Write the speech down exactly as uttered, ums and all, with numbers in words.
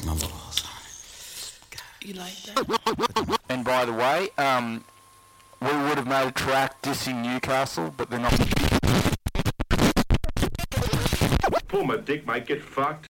mumble. Oh, sorry. You like that? And by the way, um, we would have made a track dissing Newcastle, but they're not. Pull my dick, might get fucked.